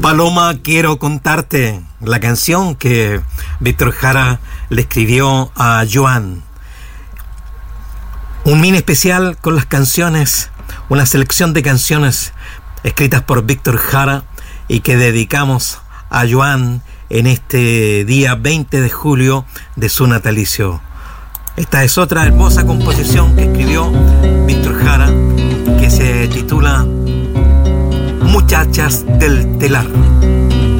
Paloma, quiero contarte la canción que Víctor Jara le escribió a Joan. Un mini especial con las canciones, una selección de canciones escritas por Víctor Jara y que dedicamos a Joan en este día 20 de julio de su natalicio. Esta es otra hermosa composición que escribió Víctor Jara que se titula Muchachas del Telar.